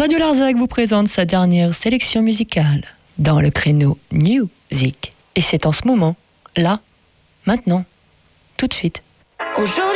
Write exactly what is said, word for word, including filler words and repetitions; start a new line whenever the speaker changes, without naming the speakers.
Radio Larzac vous présente sa dernière sélection musicale dans le créneau Music. Et c'est en ce moment, là, maintenant, tout de suite.
Aujourd'hui